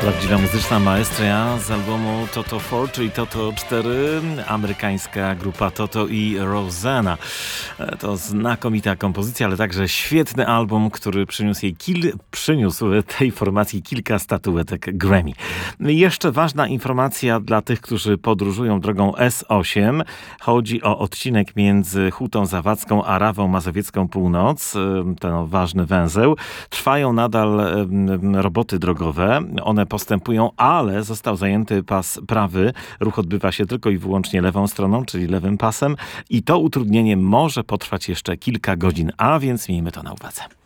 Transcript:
Prawdziwa muzyczna maestria z albumu Toto 4, czyli Toto 4, amerykańska grupa Toto i Rosanna. To znakomita kompozycja, ale także świetny album, który przyniósł tej formacji kilka statuetek Grammy. Jeszcze ważna informacja dla tych, którzy podróżują drogą S8. Chodzi o odcinek między Hutą Zawadzką a Rawą Mazowiecką Północ. Ten ważny węzeł. Trwają nadal roboty drogowe. One postępują, ale został zajęty pas prawy. Ruch odbywa się tylko i wyłącznie lewą stroną, czyli lewym pasem i to utrudnienie może potrwać jeszcze kilka godzin, a więc miejmy to na uwadze.